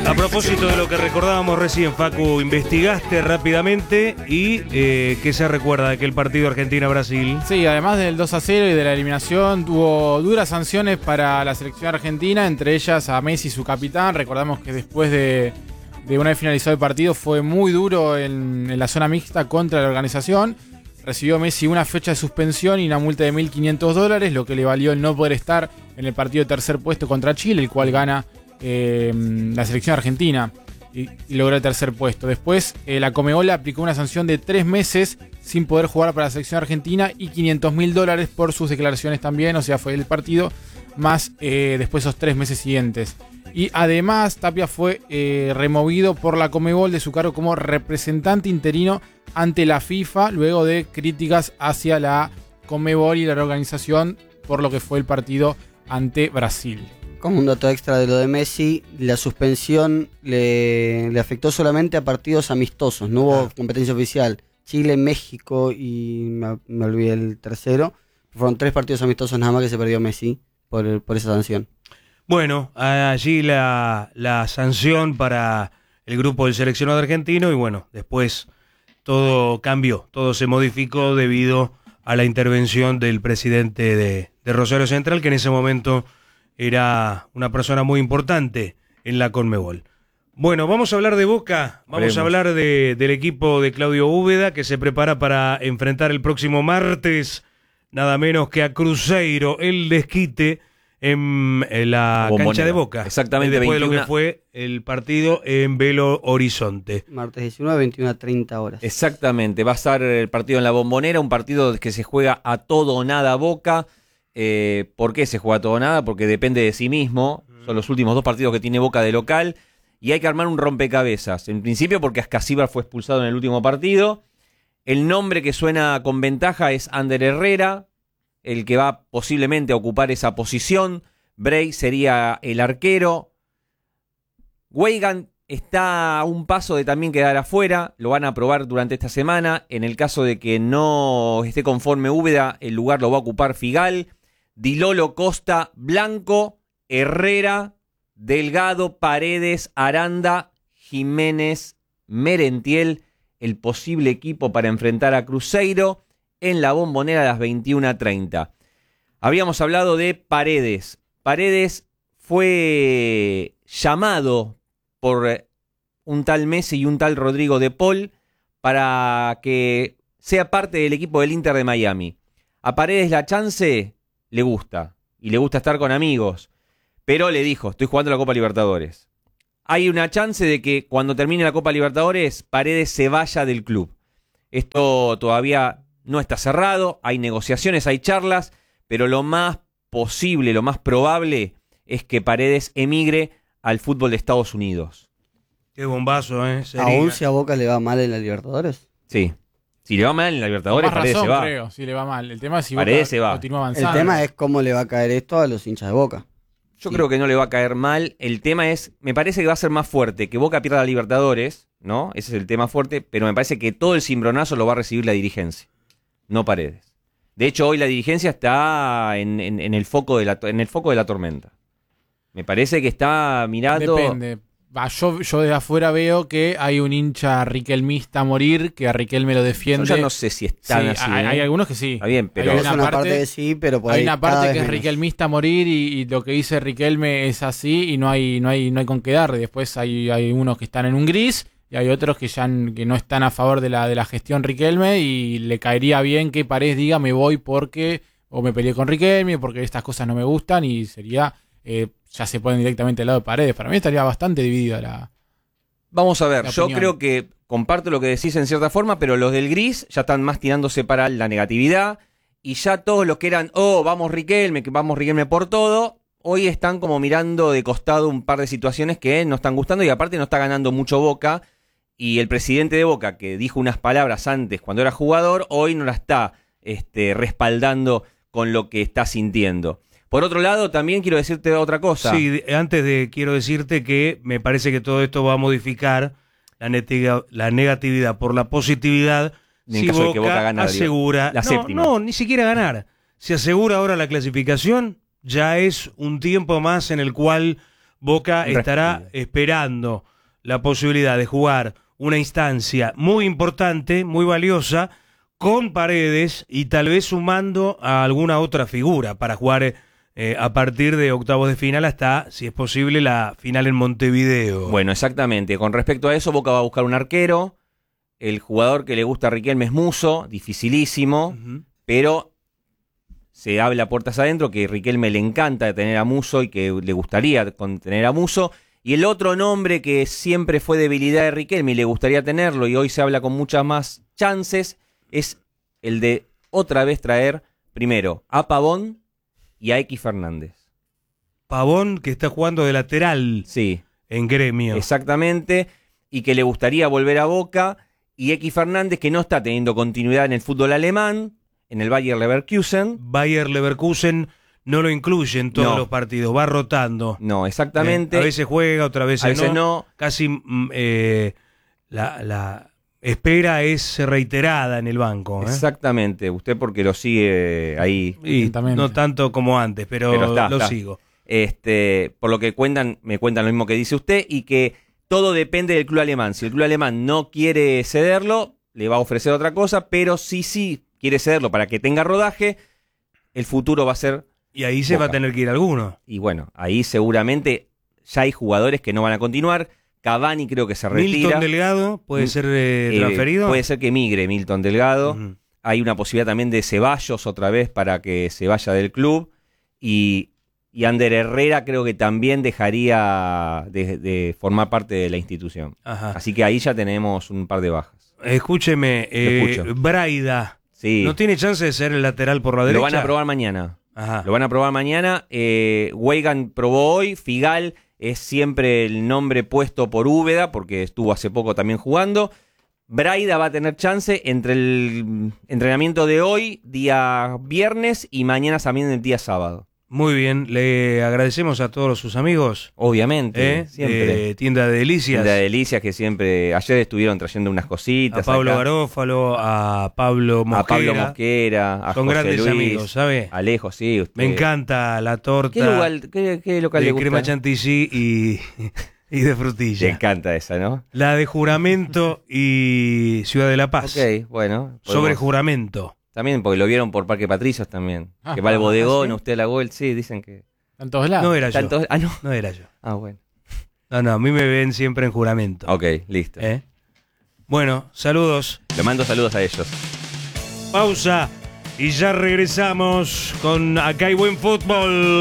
A propósito de lo que recordábamos recién, Facu, investigaste rápidamente y ¿qué se recuerda de aquel partido Argentina-Brasil? Sí, además del 2-0 y de la eliminación, tuvo duras sanciones para la selección argentina, entre ellas a Messi, su capitán. Recordamos que después de una vez finalizado el partido fue muy duro en la zona mixta contra la organización. Recibió Messi una fecha de suspensión y una multa de $1.500, lo que le valió el no poder estar en el partido de tercer puesto contra Chile, el cual gana la selección argentina y logró el tercer puesto. Después la Conmebol aplicó una sanción de 3 meses sin poder jugar para la selección argentina y $500.000 por sus declaraciones también, o sea, fue el partido más después esos 3 meses siguientes. Y además Tapia fue removido por la Conmebol de su cargo como representante interino ante la FIFA luego de críticas hacia la Conmebol y la organización por lo que fue el partido ante Brasil. Como un dato extra de lo de Messi, la suspensión le afectó solamente a partidos amistosos, no hubo competencia oficial. Chile, México y me olvidé el tercero. Fueron 3 partidos amistosos nada más que se perdió Messi por esa sanción. Bueno, allí la sanción para el grupo del seleccionado argentino y bueno, después todo cambió, todo se modificó debido a la intervención del presidente de Rosario Central, que en ese momento era una persona muy importante en la Conmebol. Bueno, vamos a hablar de Boca, vamos a hablar del equipo de Claudio Úbeda, que se prepara para enfrentar el próximo martes, nada menos que a Cruzeiro, el desquite en la cancha de Boca. Exactamente, después 21... de lo que fue el partido en Belo Horizonte. Martes 19, 21:30 horas. Exactamente, va a estar el partido en la Bombonera, un partido que se juega a todo o nada Boca. ¿Por qué se juega a todo o nada? Porque depende de sí mismo. Son los últimos 2 partidos que tiene Boca de local y hay que armar un rompecabezas. En principio porque Ascasíbar fue expulsado en el último partido. El nombre que suena con ventaja es Ander Herrera, el que va posiblemente a ocupar esa posición. Bray sería el arquero. Weigand está a un paso de también quedar afuera. Lo van a probar durante esta semana. En el caso de que no esté conforme Úbeda, el lugar lo va a ocupar Figal. Di Lolo, Costa, Blanco, Herrera, Delgado, Paredes, Aranda, Jiménez, Merentiel, el posible equipo para enfrentar a Cruzeiro en la Bombonera a las 21:30. Habíamos hablado de Paredes. Paredes fue llamado por un tal Messi y un tal Rodrigo de Paul para que sea parte del equipo del Inter de Miami. A Paredes la chance le gusta, y le gusta estar con amigos, pero le dijo, estoy jugando la Copa Libertadores. Hay una chance de que cuando termine la Copa Libertadores, Paredes se vaya del club. Esto todavía no está cerrado, hay negociaciones, hay charlas, pero lo más posible, lo más probable es que Paredes emigre al fútbol de Estados Unidos. Qué bombazo, ¿Aún si a Boca le va mal en la Libertadores? Sí. Si le va mal en la Libertadores, Paredes se va. Creo, si le va mal. El tema es si Paredes Boca continúa avanzando. El tema es cómo le va a caer esto a los hinchas de Boca. Yo creo que no le va a caer mal. El tema es, me parece que va a ser más fuerte que Boca pierda la Libertadores, ¿no? Ese es el tema fuerte, pero me parece que todo el cimbronazo lo va a recibir la dirigencia, no Paredes. De hecho, hoy la dirigencia está en el foco de la tormenta. Me parece que está mirando... Depende. Yo desde afuera veo que hay un hincha riquelmista a morir, que a Riquelme lo defiende. Yo ya no sé si están sí, así. Hay algunos que sí. Está bien, pero... Hay una parte de sí, pero por hay ahí una parte que es menos. riquelmista a morir y lo que dice Riquelme es así y no hay con qué dar. Después hay unos que están en un gris y hay otros que que no están a favor de la gestión Riquelme y le caería bien que Paredes diga me voy porque o me peleé con Riquelme porque estas cosas no me gustan y sería... ya se ponen directamente al lado de Paredes. Para mí estaría bastante dividida la... Vamos a ver, la yo opinión. creo que comparto lo que decís en cierta forma, pero los del gris ya están más tirándose para la negatividad y ya todos los que eran, vamos Riquelme por todo, hoy están como mirando de costado un par de situaciones que no están gustando y aparte no está ganando mucho Boca y el presidente de Boca que dijo unas palabras antes cuando era jugador, hoy no la está respaldando con lo que está sintiendo. Por otro lado, también quiero decirte otra cosa. Sí, quiero decirte que me parece que todo esto va a modificar la negatividad por la positividad. En si caso de que Boca Boca gana asegura la séptima. No, ni siquiera ganar. Si asegura ahora la clasificación, ya es un tiempo más en el cual Boca Un estará respiro. esperando la posibilidad de jugar una instancia muy importante, muy valiosa, con Paredes y tal vez sumando a alguna otra figura para jugar a partir de octavos de final hasta, si es posible, la final en Montevideo. Bueno, exactamente. Con respecto a eso, Boca va a buscar un arquero. El jugador que le gusta a Riquelme es Musso, dificilísimo, Ujú. pero se habla puertas adentro que Riquelme le encanta tener a Musso y que le gustaría tener a Musso. Y el otro nombre que siempre fue debilidad de Riquelme y le gustaría tenerlo y hoy se habla con muchas más chances es el de otra vez traer primero a Pavón y a X Fernández. Pavón, que está jugando de lateral Sí, en Gremio. exactamente, y que le gustaría volver a Boca, y X Fernández que no está teniendo continuidad en el fútbol alemán, en el Bayer Leverkusen. Bayer Leverkusen no lo incluye en todos No. los partidos, va rotando. No, exactamente. A veces juega, otras veces, A veces no. Casi la espera es reiterada en el banco. Exactamente, usted porque lo sigue ahí. Y Atentamente. no tanto como antes, pero Está. sigo. Por lo que me cuentan lo mismo que dice usted, y que todo depende del club alemán. Si el club alemán no quiere cederlo, le va a ofrecer otra cosa, pero sí quiere cederlo para que tenga rodaje, el futuro va a ser. Y ahí se Boca. va a tener que ir alguno. Y bueno, ahí seguramente ya hay jugadores que no van a continuar. Cavani creo que se retira. Milton Delgado puede ser transferido. Puede ser que migre Milton Delgado. Ujú. Hay una posibilidad también de Ceballos otra vez para que se vaya del club. Y Ander Herrera creo que también dejaría de formar parte de la institución. Ajá. Así que ahí ya tenemos un par de bajas. Escúcheme, Lo escucho. Braida, Sí, ¿no tiene chance de ser el lateral por la derecha? lo van a probar mañana. Ajá. Lo van a probar mañana. Weigand probó hoy. Figal es siempre el nombre puesto por Úbeda, porque estuvo hace poco también jugando. Braida va a tener chance entre el entrenamiento de hoy, día viernes, y mañana también el día sábado. Muy bien, le agradecemos a todos sus amigos. Obviamente, siempre. Tienda de Delicias. De Delicias que siempre, ayer estuvieron trayendo unas A cositas. Pablo acá. Garófalo, a Pablo Mosquera. A Pablo Mosquera, a Son José grandes Luis, amigos, ¿sabe? Alejo, sí. Usted. Me encanta la torta ¿Qué local le de gusta? crema chantilly y de Le frutilla. encanta esa, ¿no? La de Juramento y Ciudad de la Paz. Ok, bueno. Sobre podemos- Juramento. También, porque lo vieron por Parque Patricios también. Ah, que va al bodegón, ¿sí? usted la vuelta, sí, dicen que... En todos lados. No era yo. Tanto... Ah, no. No era yo. Ah, bueno. No, a mí me ven siempre en Juramento. Ok, listo. Bueno, saludos. Le mando saludos a ellos. Pausa y ya regresamos con Acá hay buen fútbol.